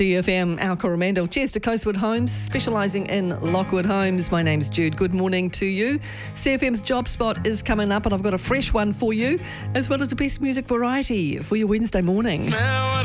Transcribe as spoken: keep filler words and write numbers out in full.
C F M, our Coromandel. Cheers to Coastwood Homes, specialising in Lockwood homes. My name's Jude. Good morning to you. C F M's Job Spot is coming up, and I've got a fresh one for you, as well as the best music variety for your Wednesday morning.